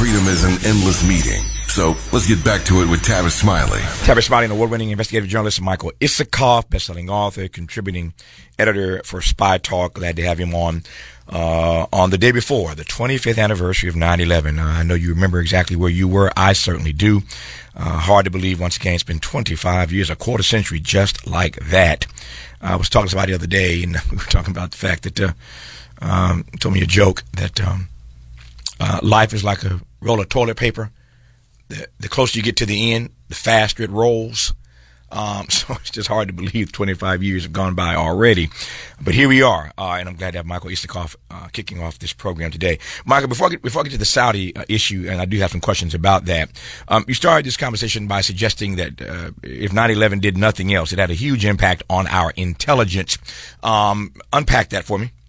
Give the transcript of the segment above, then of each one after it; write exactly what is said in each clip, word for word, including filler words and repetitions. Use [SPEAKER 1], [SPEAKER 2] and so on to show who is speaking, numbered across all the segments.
[SPEAKER 1] freedom is an endless meeting. So let's get back to it with Tavis Smiley.
[SPEAKER 2] Tavis Smiley, an award-winning investigative journalist, Michael Isikoff, best-selling author, contributing editor for Spy Talk. Glad to have him on uh, on the day before, the twenty-fifth anniversary of nine eleven. Uh, I know you remember exactly where you were. I certainly do. Uh, hard to believe, once again, it's been twenty-five years, a quarter century just like that. I was talking to somebody the other day, and we were talking about the fact that, uh, um, told me a joke that um, uh, life is like a roll of toilet paper. The, the closer you get to the end, the faster it rolls. Um, so it's just hard to believe twenty-five years have gone by already. But here we are, uh, and I'm glad to have Michael Isikoff uh, kicking off this program today. Michael, before I get, before I get to the Saudi uh, issue, and I do have some questions about that, um, you started this conversation by suggesting that uh, if nine eleven did nothing else, it had a huge impact on our intelligence. Um, unpack that for me.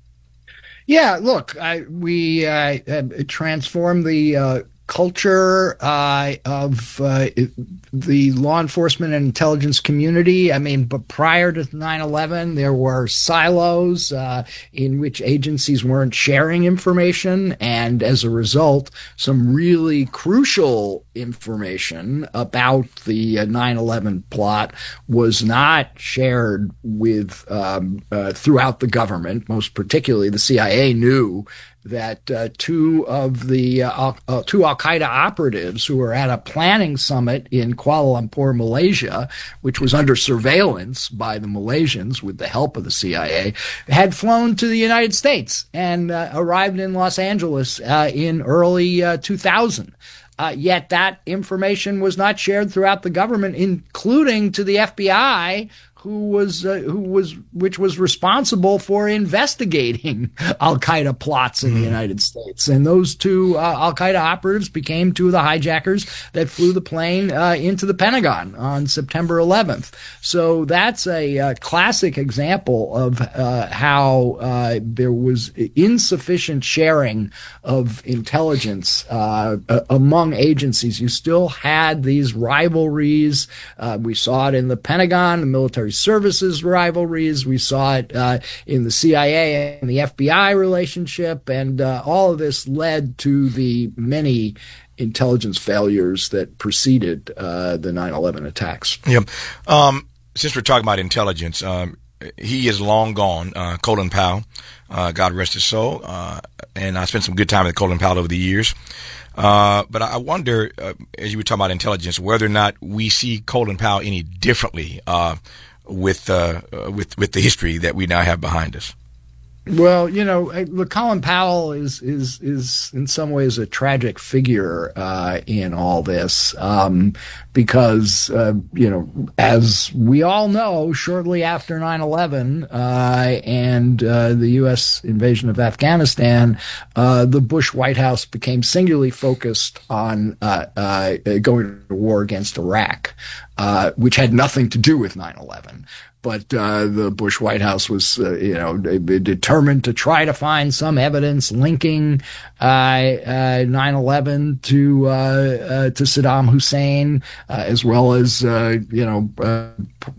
[SPEAKER 3] Yeah, look, I, we uh, transformed the uh, culture uh, of uh, the law enforcement and intelligence community. I mean, but prior to nine eleven, there were silos uh, in which agencies weren't sharing information. And as a result, some really crucial information about the nine eleven plot was not shared with um, uh, throughout the government. Most particularly, the C I A knew that uh, two of the uh, uh, two Al-Qaeda operatives who were at a planning summit in Kuala Lumpur, Malaysia, which was under surveillance by the Malaysians with the help of the C I A, had flown to the United States and uh, arrived in Los Angeles uh, in early uh, two thousand. Uh, yet that information was not shared throughout the government, including to the F B I, who was uh, who was which was responsible for investigating Al-Qaeda plots in mm. the United States. And those two uh, Al-Qaeda operatives became two of the hijackers that flew the plane uh, into the Pentagon on September eleventh. So that's a uh, classic example of uh, how uh, there was insufficient sharing of intelligence uh, among agencies. You still had these rivalries. Uh, we saw it in the Pentagon, the military services rivalries. We saw it uh, in the C I A and the F B I relationship, and uh, all of this led to the many intelligence failures that preceded uh, the nine eleven attacks.
[SPEAKER 2] Yeah. Um, since we're talking about intelligence, um, he is long gone, uh, Colin Powell, uh, God rest his soul, uh, and I spent some good time with Colin Powell over the years. Uh, but I wonder, uh, as you were talking about intelligence, whether or not we see Colin Powell any differently uh, with uh, with with the history that we now have behind us.
[SPEAKER 3] Well, you know, look, Colin Powell is is is in some ways a tragic figure uh, in all this, um, because uh, you know, as we all know, shortly after nine eleven uh, and uh, the U S invasion of Afghanistan, uh, the Bush White House became singularly focused on uh, uh, going to war against Iraq, uh, which had nothing to do with nine eleven. But uh, the Bush White House was, uh, you know, determined to try to find some evidence linking uh, uh, nine eleven to uh, uh, to Saddam Hussein, uh, as well as, uh, you know, uh,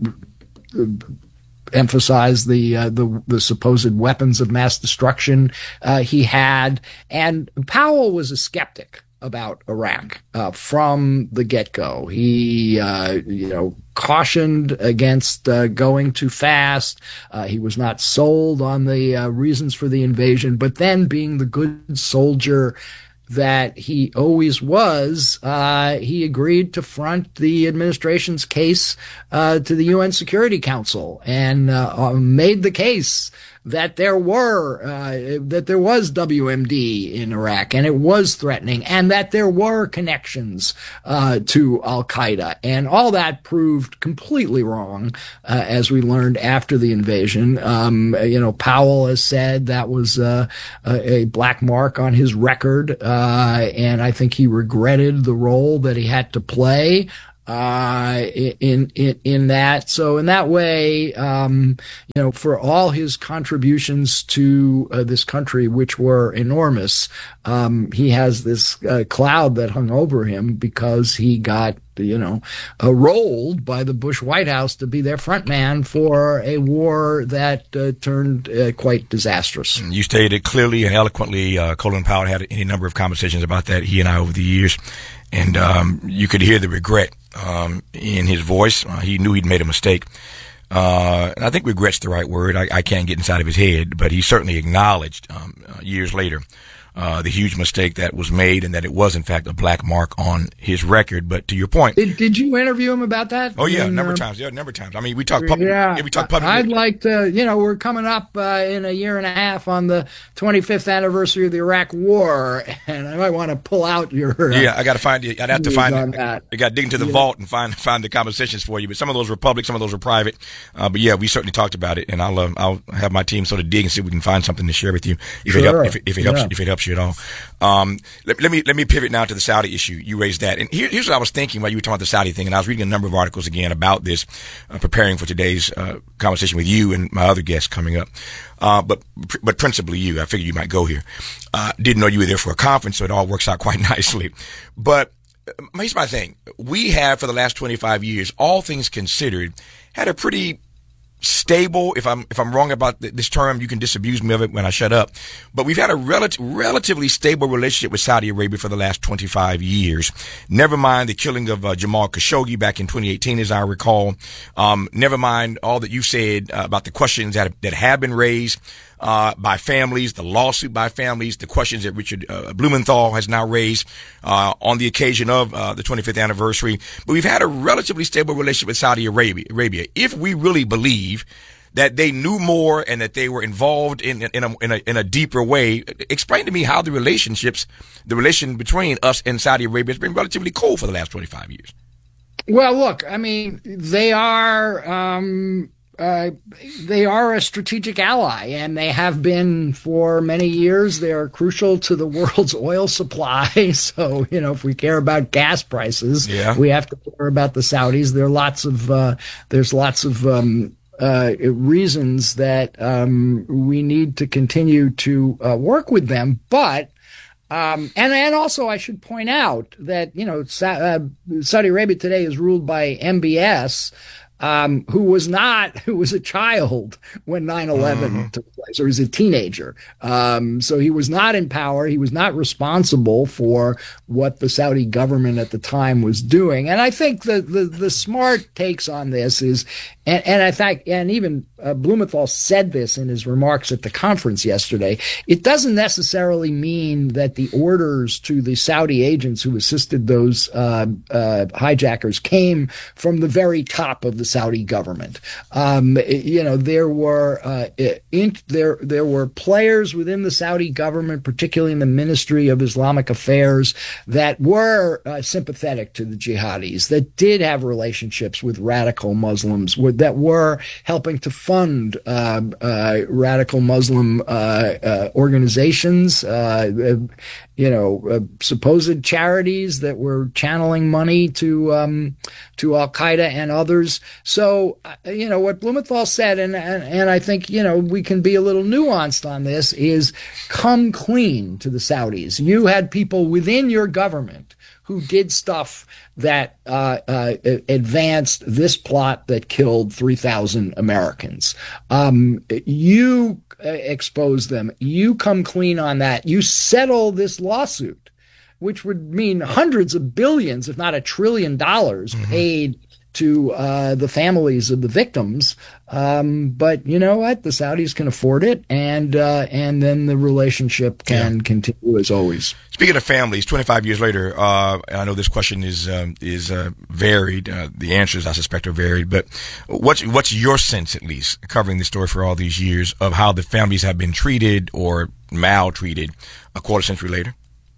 [SPEAKER 3] emphasize the, uh, the the supposed weapons of mass destruction uh, he had. And Powell was a skeptic about Iraq uh, from the get-go. He, uh, you know, cautioned against uh, going too fast. Uh, he was not sold on the uh, reasons for the invasion, but then, being the good soldier that he always was, uh, he agreed to front the administration's case uh, to the U N Security Council and uh, made the case that there were uh, that there was W M D in Iraq, and it was threatening, and that there were connections uh, to Al Qaeda, and all that proved completely wrong, uh, as we learned after the invasion. Um, you know, Powell has said that was uh, a, a black mark on his record, uh, and I think he regretted the role that he had to play. uh, in, in, in that. So in that way, um, you know, for all his contributions to uh, this country, which were enormous, um, he has this uh, cloud that hung over him because he got, you know, uh, rolled by the Bush White House to be their front man for a war that uh, turned uh, quite disastrous.
[SPEAKER 2] You stated clearly and eloquently. Uh, Colin Powell had any number of conversations about that, he and I, over the years. And um, you could hear the regret um, in his voice. Uh, he knew he'd made a mistake. Uh, and I think regret's the right word. I, I can't get inside of his head, but he certainly acknowledged um, uh, years later uh, the huge mistake that was made, and that it was in fact a black mark on his record. But to your point,
[SPEAKER 3] did, did you interview him about that?
[SPEAKER 2] Oh yeah, a
[SPEAKER 3] in,
[SPEAKER 2] number
[SPEAKER 3] uh,
[SPEAKER 2] of times. Yeah, a number of times. I mean, we talk public.
[SPEAKER 3] Yeah,
[SPEAKER 2] yeah, we talk publicly.
[SPEAKER 3] I'd like to. You know, we're coming up uh, in a year and a half on the twenty-fifth anniversary of the Iraq War, and I might want to pull out your. Uh,
[SPEAKER 2] yeah, I got to find it. I'd have to find it.
[SPEAKER 3] That.
[SPEAKER 2] I got to dig into the
[SPEAKER 3] yeah.
[SPEAKER 2] vault and find find the conversations for you. But some of those were public, some of those were private. Uh, but yeah, we certainly talked about it, and I'll uh, I'll have my team sort of dig and see if we can find something to share with you if
[SPEAKER 3] sure.
[SPEAKER 2] it help, if, it, if it helps
[SPEAKER 3] yeah.
[SPEAKER 2] if it helps you at all. Um, let, let me let me pivot now to the Saudi issue. You raised that, and here, here's what I was thinking while you were talking about the Saudi thing, and I was reading a number of articles again about this, uh, preparing for today's uh, conversation with you and my other guests coming up. Uh, but but principally you. I figured you might go here. Uh, didn't know you were there for a conference, so it all works out quite nicely. But here's my thing. We have, for the last twenty-five years, all things considered, had a pretty stable, if I'm if I'm wrong about this term, you can disabuse me of it when I shut up. But we've had a relative, relatively stable relationship with Saudi Arabia for the last twenty-five years. Never mind the killing of uh, Jamal Khashoggi back in twenty eighteen, as I recall. Um, never mind all that you said uh, about the questions that that have been raised uh, by families, the lawsuit by families, the questions that Richard uh, Blumenthal has now raised uh, on the occasion of uh, the twenty-fifth anniversary. But we've had a relatively stable relationship with Saudi Arabia. Arabia. If we really believe that they knew more and that they were involved in in a, in a in a deeper way, explain to me how the relationships, the relation between us and Saudi Arabia has been relatively cool for the last twenty-five years.
[SPEAKER 3] Well, look, I mean, they are um, uh, they are a strategic ally, and they have been for many years. They are crucial to the world's oil supply. So, you know, if we care about gas prices,
[SPEAKER 2] yeah.
[SPEAKER 3] we have to care about the Saudis. There are lots of uh, there's lots of um, uh, reasons that um, we need to continue to uh, work with them, but. Um, and, and also I should point out that, you know, Sa- uh, Saudi Arabia today is ruled by M B S, um, who was not, who was a child when nine eleven mm-hmm. took place, or he was a teenager. Um, so he was not in power. He was not responsible for what the Saudi government at the time was doing. And I think the, the, the smart takes on this is, and, and I think, and even uh, Blumenthal said this in his remarks at the conference yesterday, it doesn't necessarily mean that the orders to the Saudi agents who assisted those uh, uh, hijackers came from the very top of the Saudi government. Um, you know, there were uh, in, there there were players within the Saudi government, particularly in the Ministry of Islamic Affairs, that were uh, sympathetic to the jihadis, that did have relationships with radical Muslims, that were helping to fund uh, uh, radical Muslim uh, uh, organizations, uh, you know, uh, supposed charities that were channeling money to um, to Al Qaeda and others. So, uh, you know, what Blumenthal said, and, and and I think, you know, we can be a little nuanced on this, is come clean to the Saudis. You had people within your government who did stuff that uh, uh, advanced this plot that killed three thousand Americans. Um, you uh, expose them. You come clean on that. You settle this lawsuit, which would mean hundreds of billions, if not a trillion dollars mm-hmm. paid to uh, the families of the victims. Um, but you know what? The Saudis can afford it, and uh, and then the relationship can yeah. continue as always.
[SPEAKER 2] Speaking of families, twenty-five years later, uh, I know this question is um, is uh, varied. Uh, the answers, I suspect, are varied. But what's what's your sense, at least, covering the story for all these years, of how the families have been treated or maltreated a quarter century later?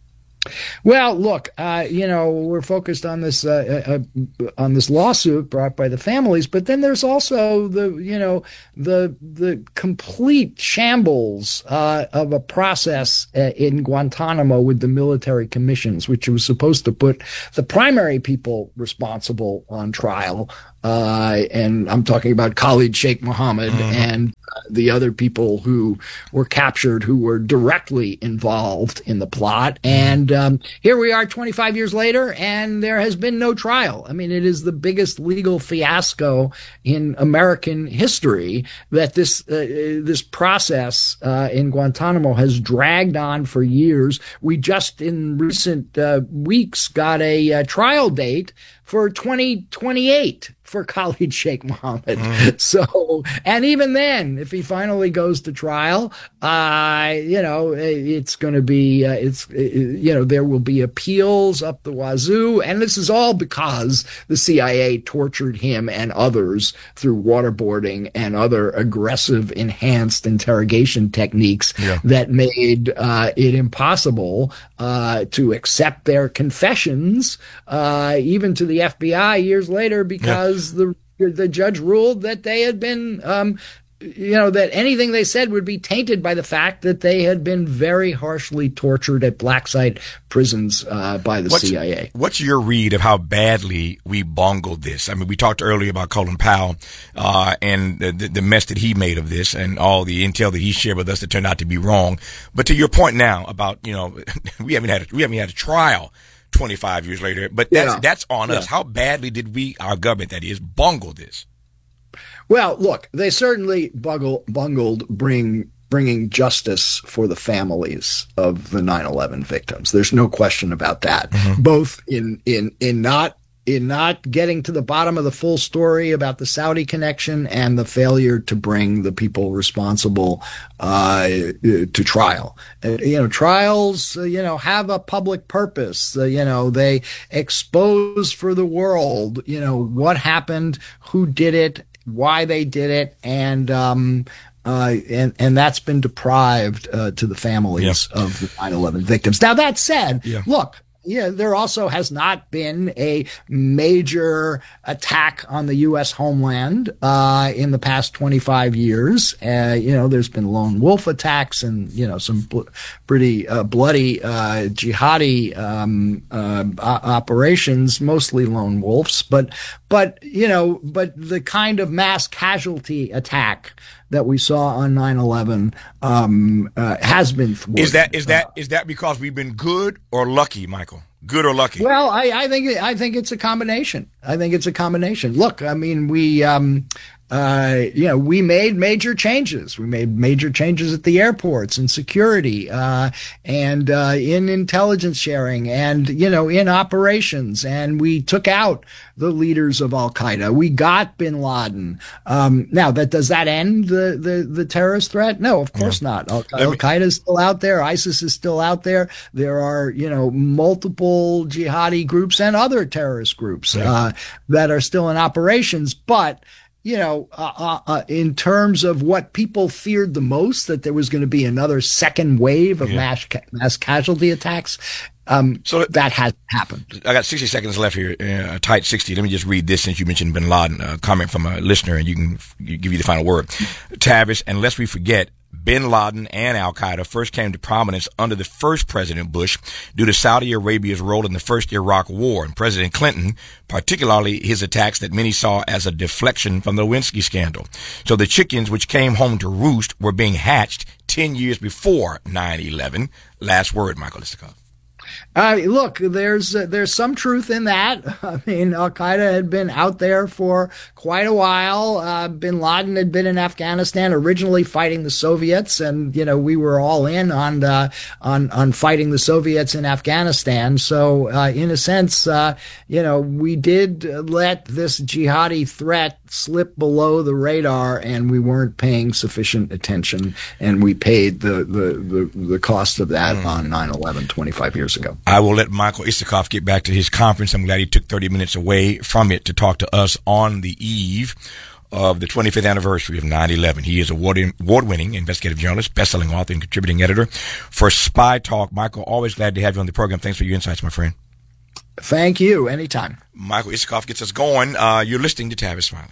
[SPEAKER 3] Well, look, uh, you know, we're focused on this uh, uh, on this lawsuit brought by the families, but then there's also the, you know, the the complete shambles uh, of a process uh, in Guantanamo with the military commissions, which was supposed to put the primary people responsible on trial. Uh, and I'm talking about Khalid Sheikh Mohammed mm-hmm. and uh, the other people who were captured who were directly involved in the plot. And um, here we are twenty-five years later, and there has been no trial. I mean, it is the biggest legal fiasco in American history that this uh, this process uh, in Guantanamo has dragged on for years. We just in recent uh, weeks got a, a trial date for twenty twenty-eight for Khalid Sheikh Mohammed. Mm. So, and even then, if he finally goes to trial, uh, you know, it's going to be, uh, it's, you know, there will be appeals up the wazoo. And this is all because the C I A tortured him and others through waterboarding and other aggressive, enhanced interrogation techniques yeah. that made uh, it impossible uh, to accept their confessions, uh, even to the F B I years later, because yeah. the the judge ruled that they had been, um, you know, that anything they said would be tainted by the fact that they had been very harshly tortured at black site prisons uh, by the what's, C I A.
[SPEAKER 2] What's your read of how badly we bungled this? I mean, we talked earlier about Colin Powell uh, and the, the mess that he made of this and all the intel that he shared with us that turned out to be wrong. But to your point now about, you know, we haven't had a, we haven't had a trial twenty-five years later, but that's yeah. that's on yeah. us. How badly did we, our government that is, bungle this?
[SPEAKER 3] Well, look, they certainly bungle, bungled bring bringing justice for the families of the nine eleven victims. There's no question about that. Mm-hmm. Both in in in not in not getting to the bottom of the full story about the Saudi connection and the failure to bring the people responsible uh, to trial. Uh, you know, trials, uh, you know, have a public purpose. Uh, you know, they expose for the world, you know, what happened, who did it, why they did it, and um, uh, and and that's been deprived uh, to the families yeah. of the nine eleven victims. Now, that said, yeah. look, yeah, there also has not been a major attack on the U S homeland uh, in the past twenty-five years. Uh, you know, there's been lone wolf attacks and, you know, some bl- pretty uh, bloody uh, jihadi um, uh, operations, mostly lone wolves. But, but you know, but the kind of mass casualty attack that we saw on nine eleven um, uh, has been thwarted.
[SPEAKER 2] Is that is that is that because we've been good or lucky, Michael? Good or lucky?
[SPEAKER 3] Well, I, I think I think it's a combination. I think it's a combination. Look, I mean, we um, uh, you know, we made major changes. We made major changes at the airports and security uh, and uh, in intelligence sharing and, you know, in operations. And we took out the leaders of Al-Qaeda. We got bin Laden. Um, now, that does that end the, the, the terrorist threat? No, of course yeah. not. Al- Al-Qaeda is still out there. ISIS is still out there. There are, you know, multiple jihadi groups and other terrorist groups yeah. uh, that are still in operations. But you know, uh, uh, in terms of what people feared the most, that there was going to be another second wave of yeah. mass ca- mass casualty attacks, um, so that hasn't happened.
[SPEAKER 2] I got sixty seconds left here, uh, tight sixty. Let me just read this since you mentioned bin Laden, a comment from a listener, and you can f- give you the final word. Tavish, and lest we forget, bin Laden and Al-Qaeda first came to prominence under the first President Bush due to Saudi Arabia's role in the first Iraq War, and President Clinton, particularly his attacks that many saw as a deflection from the Lewinsky scandal. So the chickens which came home to roost were being hatched ten years before nine eleven. Last word, Michael Isikoff.
[SPEAKER 3] Uh, look, there's uh, there's some truth in that. I mean, Al-Qaeda had been out there for quite a while. Uh, bin Laden had been in Afghanistan, originally fighting the Soviets, and you know we were all in on uh, on on fighting the Soviets in Afghanistan. So, uh, in a sense, uh, you know, we did let this jihadi threat slip below the radar, and we weren't paying sufficient attention, and we paid the the the, the cost of that mm. on nine eleven twenty-five years ago.
[SPEAKER 2] I will let Michael Isikoff get back to his conference. I'm glad he took thirty minutes away from it to talk to us on the eve of the twenty-fifth anniversary of nine eleven. He is award- award-winning investigative journalist, best-selling author, and contributing editor for Spy Talk. Michael, always glad to have you on the program. Thanks for your insights, my friend.
[SPEAKER 3] Thank you. Anytime.
[SPEAKER 2] Michael Isikoff gets us going. Uh, you're listening to Tavis Smiley.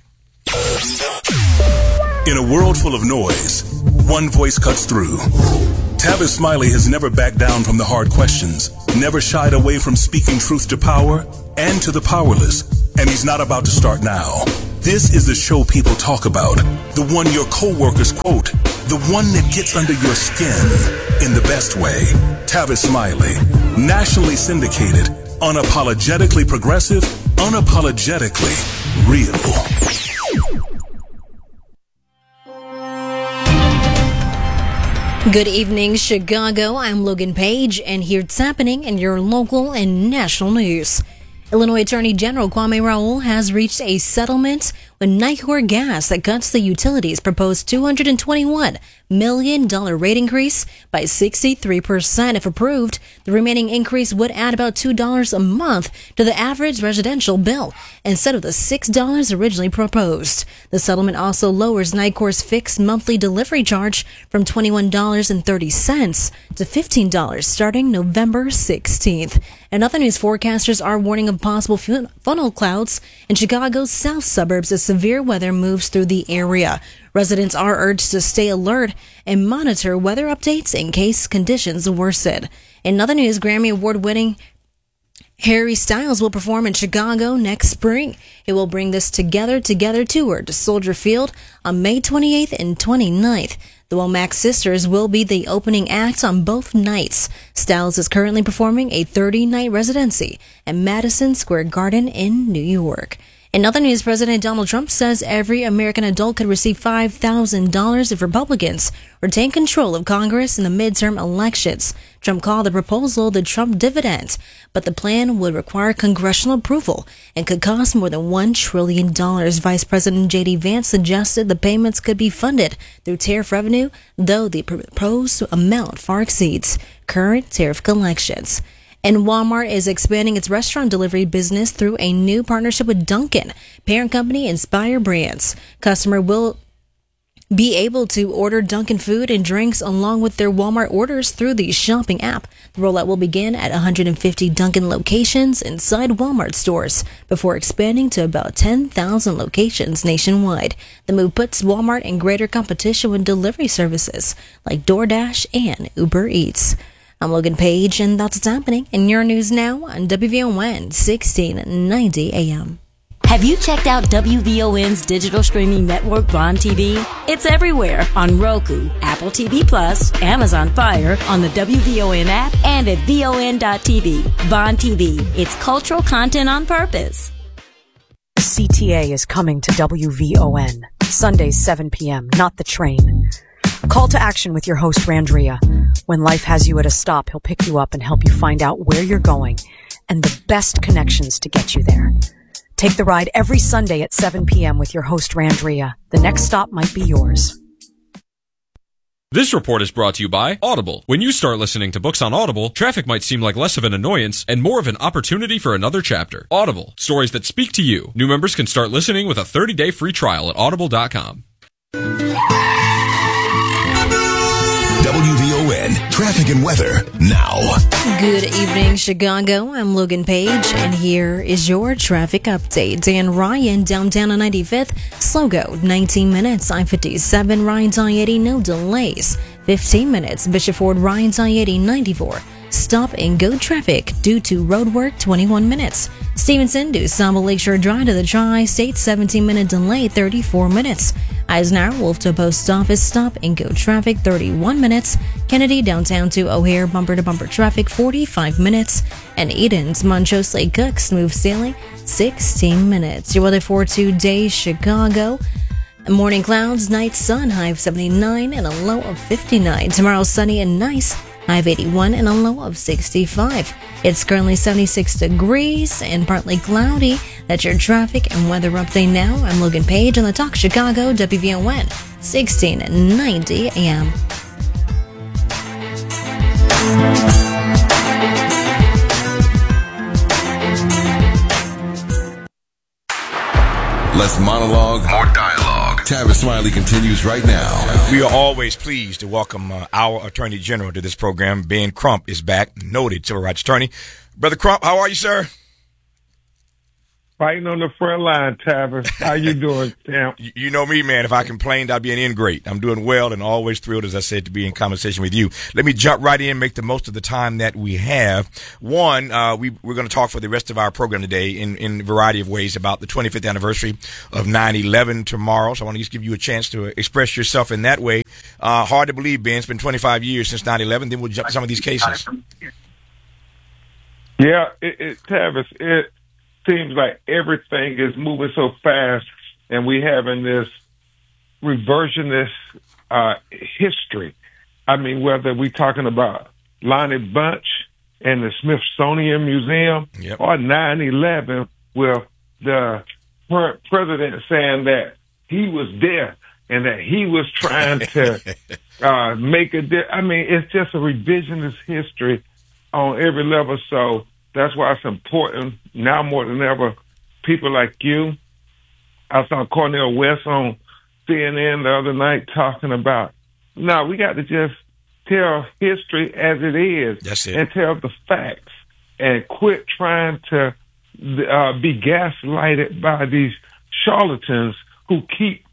[SPEAKER 4] In a world full of noise, one voice cuts through. Tavis Smiley has never backed down from the hard questions, never shied away from speaking truth to power and to the powerless, and he's not about to start now. This is the show people talk about, the one your coworkers quote, the one that gets under your skin in the best way. Tavis Smiley, nationally syndicated, unapologetically progressive, unapologetically real.
[SPEAKER 5] Good evening, Chicago. I'm Logan Page, and here's what's happening in your local and national news. Illinois Attorney General Kwame Raoul has reached a settlement with Nicor Gas that cuts the utilities' proposed two hundred twenty-one million dollars rate increase by sixty-three percent. If approved, the remaining increase would add about two dollars a month to the average residential bill instead of the six dollars originally proposed. The settlement also lowers Nicor's fixed monthly delivery charge from twenty-one dollars and thirty cents to fifteen dollars starting November sixteenth. In other news, forecasters are warning of possible funnel clouds in Chicago's south suburbs as severe weather moves through the area. Residents are urged to stay alert and monitor weather updates in case conditions worsen. In other news, Grammy Award-winning Harry Styles will perform in Chicago next spring. He will bring this Together Together tour to Soldier Field on May twenty-eighth and twenty-ninth. The Womack Sisters will be the opening act on both nights. Styles is currently performing a thirty-night residency at Madison Square Garden in New York. In other news, President Donald Trump says every American adult could receive five thousand dollars if Republicans retain control of Congress in the midterm elections. Trump called the proposal the Trump dividend, but the plan would require congressional approval and could cost more than one trillion dollars. Vice President J D Vance suggested the payments could be funded through tariff revenue, though the proposed amount far exceeds current tariff collections. And Walmart is expanding its restaurant delivery business through a new partnership with Dunkin', parent company Inspire Brands. Customer will be able to order Dunkin' food and drinks along with their Walmart orders through the shopping app. The rollout will begin at one hundred fifty Dunkin' locations inside Walmart stores before expanding to about ten thousand locations nationwide. The move puts Walmart in greater competition with delivery services like DoorDash and Uber Eats. I'm Logan Page, and that's what's happening in your news now on W V O N sixteen ninety A M.
[SPEAKER 6] Have you checked out W V O N's digital streaming network, Vaughn T V? It's everywhere on Roku, Apple T V Plus, Amazon Fire, on the W V O N app, and at V O N dot T V. Vaughn T V. It's cultural content on purpose.
[SPEAKER 7] C T A is coming to W V O N. Sundays, seven p.m., not the train. Call to action with your host, Randria. When life has you at a stop, he'll pick you up and help you find out where you're going and the best connections to get you there. Take the ride every Sunday at seven p.m. with your host, Randria. The next stop might be yours.
[SPEAKER 8] This report is brought to you by Audible. When you start listening to books on Audible, traffic might seem like less of an annoyance and more of an opportunity for another chapter. Audible. Stories that speak to you. New members can start listening with a thirty-day free trial at audible dot com.
[SPEAKER 1] W V O N Traffic and Weather now.
[SPEAKER 5] Good evening, Chicago. I'm Logan Page, and here is your traffic update. Dan Ryan, downtown on ninety-fifth, slow go, nineteen minutes. I fifty-seven, Ryan's I eighty, no delays. fifteen minutes, Bishop Ford, Ryan's I eighty, ninety-four. Stop and go traffic due to road work, twenty-one minutes. Stevenson to Samba Lakeshore Drive to the Tri-State, seventeen minute delay, thirty-four minutes. Eisenhower, Wolf to Post Office, stop and go traffic, thirty-one minutes. Kennedy, downtown to O'Hare, bumper to bumper traffic, forty-five minutes. And Eden's, Montrose Lake Cook, smooth sailing, sixteen minutes. Your weather for today, Chicago. Morning clouds, night sun, high of seventy-nine and a low of fifty-nine. Tomorrow sunny and nice, high of eighty-one and a low of sixty-five. It's currently seventy-six degrees and partly cloudy. That's your traffic and weather update now. I'm Logan Page on the Talk Chicago W V O N sixteen ninety A M.
[SPEAKER 1] Less monologue, more dialogue. Tavis Smiley continues right now.
[SPEAKER 2] We are always pleased to welcome uh, our Attorney General to this program. Ben Crump is back, noted civil rights attorney. Brother Crump, how are you, sir?
[SPEAKER 9] Fighting on the front line, Tavis. How you doing, champ?
[SPEAKER 2] You, you know me, man. If I complained, I'd be an ingrate. I'm doing well and always thrilled, as I said, to be in conversation with you. Let me jump right in, make the most of the time that we have. One, uh, we, we're going to talk for the rest of our program today in, in a variety of ways about the twenty-fifth anniversary of nine eleven tomorrow. So I want to just give you a chance to express yourself in that way. Uh, hard to believe, Ben. It's been twenty-five years since nine eleven. Then we'll jump to some of these cases.
[SPEAKER 9] Yeah, it, it, Tavis, it seems like everything is moving so fast, and we having this reversionist uh, history. I mean, whether we're talking about Lonnie Bunch and the Smithsonian Museum, yep, or nine eleven, with the per- president saying that he was there and that he was trying to uh, make a di- I mean, it's just a revisionist history on every level. So that's why it's important now more than ever. People like you. I saw Cornel West on C N N the other night talking about, no, we got to just tell history as it is.
[SPEAKER 2] That's it.
[SPEAKER 9] And tell the facts and quit trying to uh, be gaslighted by these charlatans who keep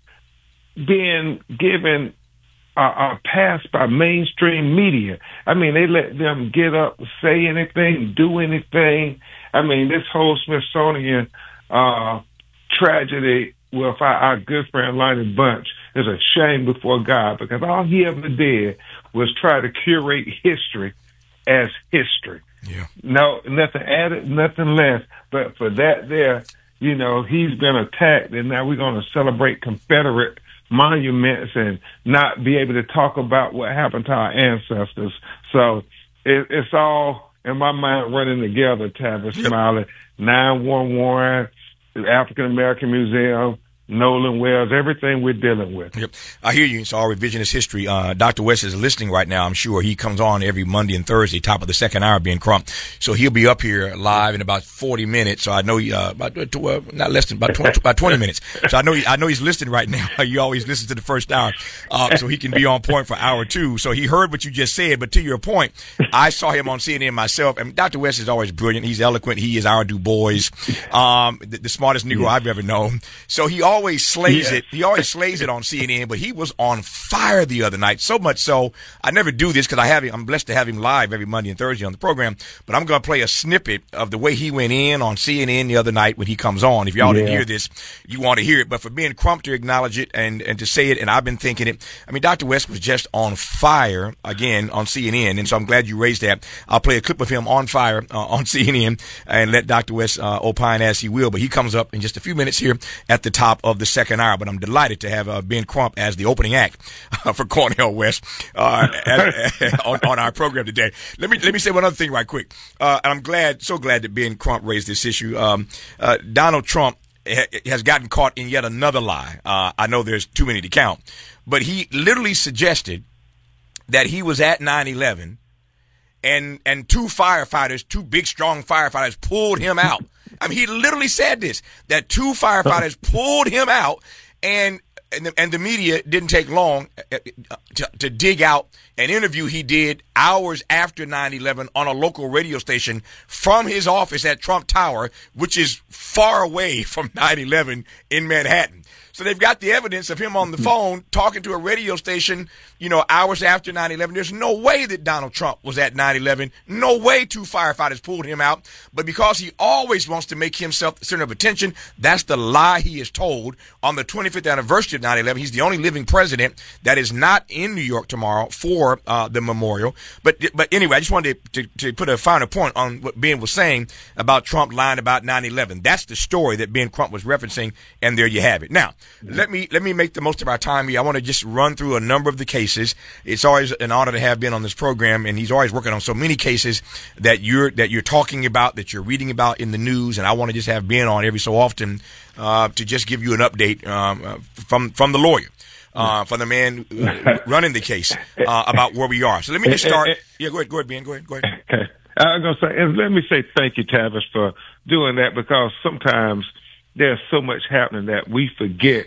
[SPEAKER 9] being given Uh, are passed by mainstream media. I mean, they let them get up, say anything, do anything. I mean, this whole Smithsonian uh, tragedy with our, our good friend Lonnie Bunch is a shame before God, because all he ever did was try to curate history as history.
[SPEAKER 2] Yeah.
[SPEAKER 9] No, nothing added, nothing less. But for that there, you know, he's been attacked, and now we're going to celebrate Confederate monuments and not be able to talk about what happened to our ancestors. So it, it's all, in my mind, running together, Tavis yep. Smiley. nine one one, the African American Museum, Nolan Wells, everything we're dealing with.
[SPEAKER 2] Yep. I hear you. It's all revisionist history. Uh, Doctor West is listening right now. I'm sure he comes on every Monday and Thursday, top of the second hour, being Crump. So he'll be up here live in about forty minutes. So I know he, uh, about, uh, not less than about twenty, about twenty minutes. So I know, he, I know he's listening right now. You always listen to the first hour. Uh, so he can be on point for hour two. So he heard what you just said, but to your point, I saw him on C N N myself, and Doctor West is always brilliant. He's eloquent. He is our Du Bois, um, the, the smartest Negro I've ever known. So he always slays
[SPEAKER 9] Yeah.
[SPEAKER 2] it. He always slays it on C N N, but he was on fire the other night. So much so, I never do this because I have him. I'm blessed to have him live every Monday and Thursday on the program. But I'm going to play a snippet of the way he went in on C N N the other night when he comes on. If y'all
[SPEAKER 9] Yeah.
[SPEAKER 2] didn't hear this, you want to hear it. But for Ben Crump to acknowledge it and, and to say it, and I've been thinking it. I mean, Doctor West was just on fire again on C N N, and so I'm glad you raised that. I'll play a clip of him on fire uh, on C N N and let Doctor West uh, opine as he will. But he comes up in just a few minutes here at the top of the second hour. But I'm delighted to have uh, Ben Crump as the opening act uh, for Cornel West uh, as, uh, on, on our program today. Let me let me say one other thing right quick. Uh, I'm glad, so glad that Ben Crump raised this issue. Um, uh, Donald Trump ha- has gotten caught in yet another lie. Uh, I know there's too many to count, but he literally suggested that he was at nine eleven and and two firefighters, two big strong firefighters, pulled him out. I mean, he literally said this, that two firefighters pulled him out. And and the, and the media didn't take long to, to dig out an interview he did hours after nine eleven on a local radio station from his office at Trump Tower, which is far away from nine eleven in Manhattan. So they've got the evidence of him on the phone talking to a radio station, you know, hours after nine eleven. There's no way that Donald Trump was at nine eleven. No way two firefighters pulled him out. But because he always wants to make himself the center of attention, that's the lie he is told. On the twenty-fifth anniversary of nine eleven, he's the only living president that is not in New York tomorrow for uh, the memorial. But but anyway, I just wanted to, to, to put a finer point on what Ben was saying about Trump lying about nine eleven. That's the story that Ben Crump was referencing, and there you have it. Now, Let me let me make the most of our time here. I want to just run through a number of the cases. It's always an honor to have Ben on this program, and he's always working on so many cases that you're that you're talking about, that you're reading about in the news. And I want to just have Ben on every so often uh, to just give you an update um, uh, from from the lawyer, uh, from the man running the case uh, about where we are. So let me just start. Yeah, go ahead, go ahead, Ben. Go ahead, go ahead.
[SPEAKER 9] Okay. I'm gonna say, and let me say thank you, Tavis, for doing that, because sometimes there's so much happening that we forget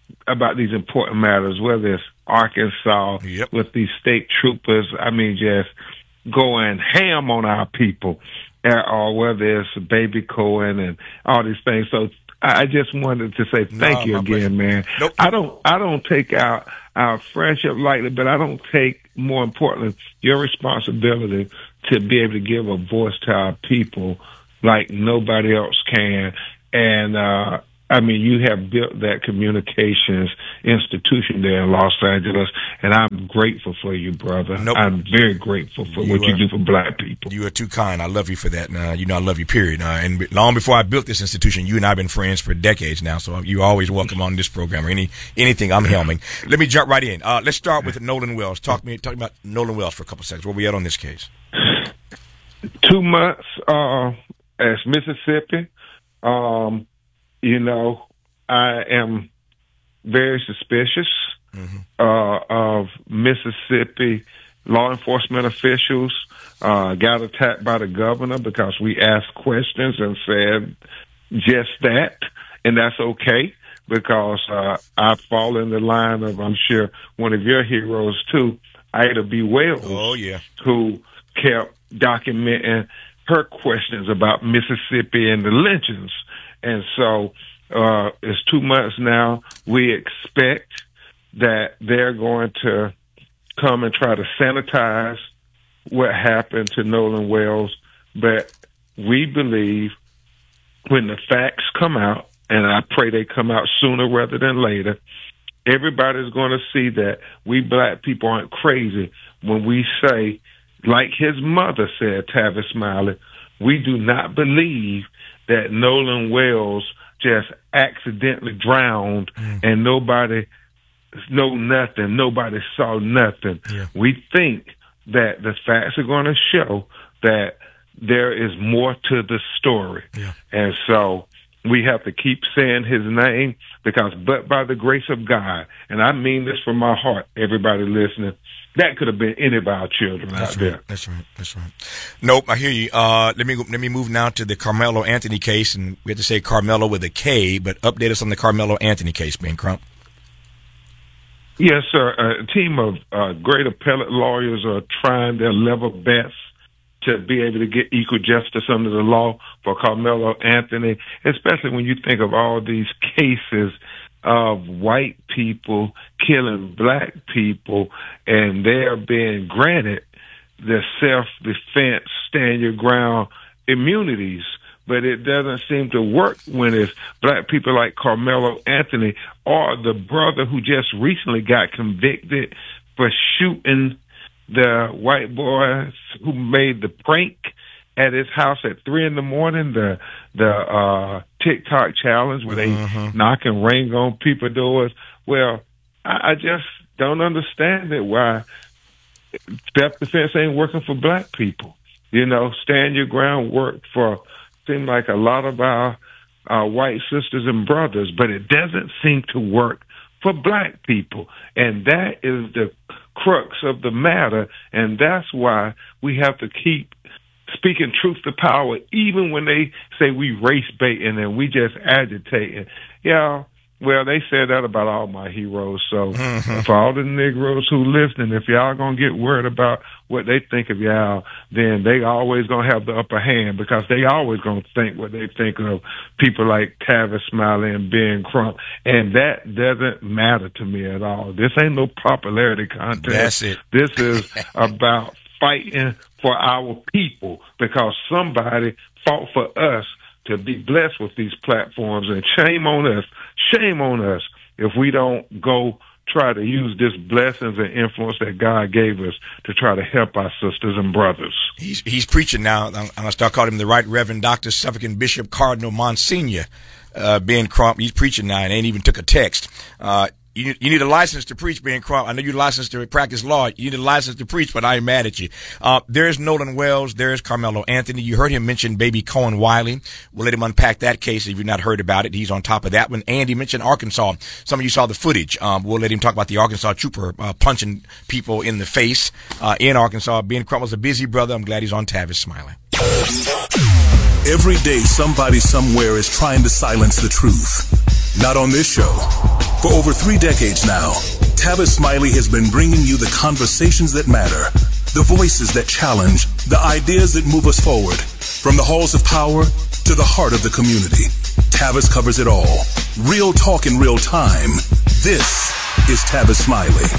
[SPEAKER 9] about these important matters, whether it's Arkansas
[SPEAKER 2] yep.
[SPEAKER 9] with these state troopers, I mean, just going ham on our people, or whether it's Baby Cohen and all these things. So I just wanted to say thank no, you again, man.
[SPEAKER 2] Nope.
[SPEAKER 9] I don't, I don't take our, our friendship lightly, but I don't take, more importantly, your responsibility to be able to give a voice to our people like nobody else can. And, uh, I mean, you have built that communications institution there in Los Angeles, and I'm grateful for you, brother. Nope. I'm very grateful for you what are, you do for black people.
[SPEAKER 2] You are too kind. I love you for that. Uh, you know, I love you, period. Uh, and long before I built this institution, you and I have been friends for decades now, so you're always welcome on this program or any anything I'm helming. Let me jump right in. Uh, let's start with Nolan Wells. Talk me, talk about Nolan Wells for a couple seconds. Where we at on this case?
[SPEAKER 9] Two months uh, as Mississippi. Um You know, I am very suspicious mm-hmm. uh, of Mississippi law enforcement officials. Uh, got attacked by the governor because we asked questions and said just that, and that's okay because uh, I fall in the line of, I'm sure, one of your heroes too, Ida B. Wells,
[SPEAKER 2] oh, yeah.
[SPEAKER 9] who kept documenting her questions about Mississippi and the lynchings. And so uh, it's two months now. We expect that they're going to come and try to sanitize what happened to Nolan Wells. But we believe when the facts come out, and I pray they come out sooner rather than later, everybody's going to see that we black people aren't crazy when we say, like his mother said, Tavis Smiley, we do not believe that Nolan Wells just accidentally drowned mm. and nobody know nothing, nobody saw nothing.
[SPEAKER 2] Yeah.
[SPEAKER 9] We think that the facts are going to show that there is more to the story.
[SPEAKER 2] Yeah.
[SPEAKER 9] And so we have to keep saying his name because but by the grace of God, and I mean this from my heart, everybody listening, that could have been any of our children
[SPEAKER 2] That's
[SPEAKER 9] out
[SPEAKER 2] right.
[SPEAKER 9] there.
[SPEAKER 2] That's right. That's right. Nope, I hear you. Uh, let me let me move now to the Carmelo Anthony case, and we have to say Carmelo with a K, but update us on the Carmelo Anthony case, Ben Crump.
[SPEAKER 9] Yes, sir. A team of uh, great appellate lawyers are trying their level best to be able to get equal justice under the law for Carmelo Anthony, especially when you think of all these cases of white people killing black people, and they are being granted the self-defense, stand your ground immunities. But it doesn't seem to work when it's black people like Carmelo Anthony or the brother who just recently got convicted for shooting the white boy who made the prank at his house at three in the morning, the the uh, TikTok challenge where they uh-huh. knock and ring on people's doors. Well, I, I just don't understand it, why self-defense ain't working for black people. You know, stand your ground worked for, seem like a lot of our, our white sisters and brothers, but it doesn't seem to work for black people. And that is the crux of the matter, and that's why we have to keep speaking truth to power, even when they say we race baiting and we just agitating. Yeah, well, they said that about all my heroes. So mm-hmm. for all the Negroes who listening, if y'all gonna get worried about what they think of y'all, then they always gonna have the upper hand because they always gonna think what they think of people like Tavis Smiley and Ben Crump, and that doesn't matter to me at all. This ain't no popularity contest.
[SPEAKER 2] That's it.
[SPEAKER 9] This is about fighting for our people because somebody fought for us to be blessed with these platforms, and shame on us, shame on us if we don't go try to use this blessings and influence that God gave us to try to help our sisters and brothers. He's
[SPEAKER 2] he's preaching now. I'm going to start calling him the Right Reverend Doctor Suffolk Bishop Cardinal Monsignor uh, Ben Crump. He's preaching now and ain't even took a text. Uh, You, you need a license to preach, Ben Crump. I know you're licensed to practice law. You need a license to preach, but I ain't mad at you. Uh, there's Nolan Wells. There's Carmelo Anthony. You heard him mention baby Cohen Wiley. We'll let him unpack that case if you've not heard about it. He's on top of that one. And he mentioned Arkansas. Some of you saw the footage. Um, we'll let him talk about the Arkansas trooper uh, punching people in the face uh, in Arkansas. Ben Crump was a busy brother. I'm glad he's on Tavis Smiley.
[SPEAKER 4] Every day, somebody somewhere is trying to silence the truth. Not on this show. For over three decades now, Tavis Smiley has been bringing you the conversations that matter, the voices that challenge, the ideas that move us forward. From the halls of power to the heart of the community, Tavis covers it all. Real talk in real time. This is Tavis Smiley.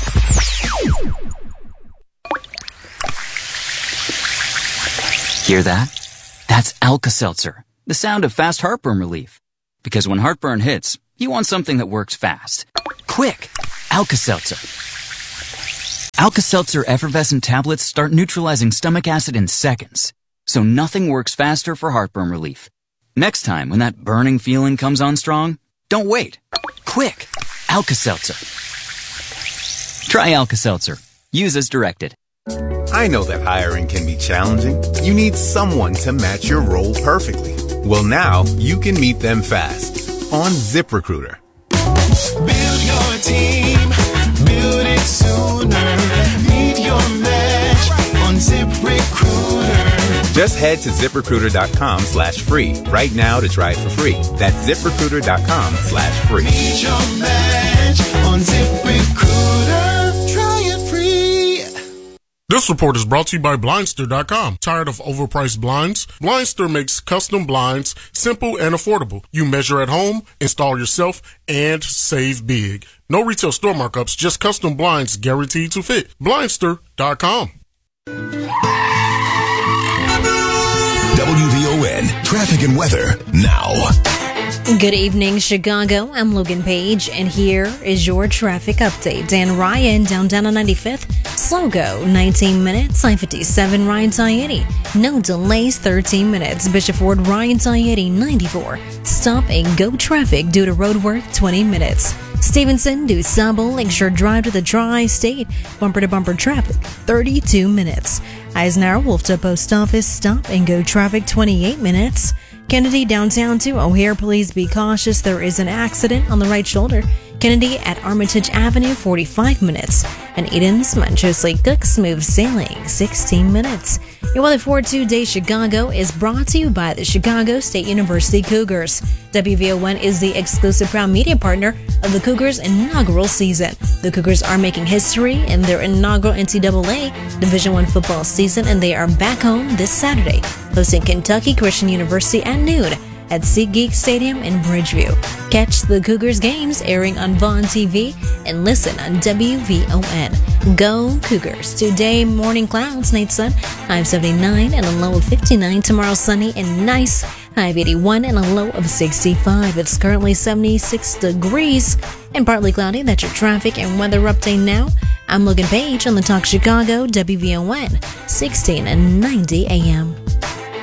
[SPEAKER 10] Hear that? That's Alka-Seltzer, the sound of fast heartburn relief. Because when heartburn hits, you want something that works fast. Quick! Alka-Seltzer. Alka-Seltzer effervescent tablets start neutralizing stomach acid in seconds. So nothing works faster for heartburn relief. Next time when that burning feeling comes on strong, don't wait. Quick! Alka-Seltzer. Try Alka-Seltzer. Use as directed.
[SPEAKER 11] I know that hiring can be challenging. You need someone to match your role perfectly. Well, now you can meet them fast on ZipRecruiter.
[SPEAKER 12] Build your team, build it sooner. Meet your match on ZipRecruiter.
[SPEAKER 11] Just head to ZipRecruiter.com slash free right now to try it for free. That's ZipRecruiter.com slash free.
[SPEAKER 12] Meet your match on ZipRecruiter. Try it free.
[SPEAKER 13] This report is brought to you by Blindster dot com. Tired of overpriced blinds? Blindster makes custom blinds simple and affordable. You measure at home, install yourself, and save big. No retail store markups, just custom blinds guaranteed to fit. Blindster dot com.
[SPEAKER 1] W V O N Traffic and Weather now.
[SPEAKER 5] Good evening, Chicago. I'm Logan Page, and here is your traffic update. Dan Ryan, downtown on ninety-fifth. Slow go, nineteen minutes. I fifty-seven, Ryan Tayeti. No delays, thirteen minutes. Bishop Ford, Ryan Tayeti, ninety-four. Stop and go traffic due to road work, twenty minutes. Stevenson, DuSable, Lakeshore Drive to the Tri-State. Bumper to bumper traffic, thirty-two minutes. Eisenhower, Wolfton Post Office, stop and go traffic, twenty-eight minutes. Kennedy downtown to O'Hare, please be cautious. There is an accident on the right shoulder. Kennedy at Armitage Avenue, forty-five minutes. And Eden's, Manchester Cook, smooth sailing, sixteen minutes. Your weather for today, Chicago, is brought to you by the Chicago State University Cougars. W V O N is the exclusive proud media partner of the Cougars' inaugural season. The Cougars are making history in their inaugural N C double A Division I football season, and they are back home this Saturday, hosting Kentucky Christian University at noon at SeatGeek Stadium in Bridgeview. Catch the Cougars games airing on Vaughn T V and listen on W V O N. Go Cougars. Today, morning clouds, night sun, high of seventy-nine and a low of fifty-nine. Tomorrow, sunny and nice, high of eighty-one and a low of sixty-five. It's currently seventy-six degrees and partly cloudy. That's your traffic and weather update now. I'm Logan Page on the Talk Chicago W V O N, sixteen and ninety A M.